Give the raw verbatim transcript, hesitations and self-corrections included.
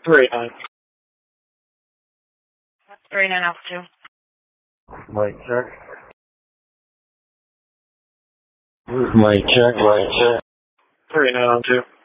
Three nine. Three nine altitude. Mic check. Mic check, mic check. Three nine on two.